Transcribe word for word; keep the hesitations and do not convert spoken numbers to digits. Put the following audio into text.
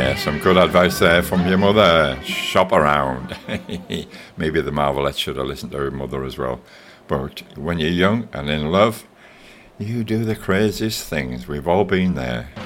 Yeah, some good advice there from your mother. Shop around. Maybe the Marvelettes should have listened to her mother as well. But when you're young and in love, you do the craziest things. We've all been there.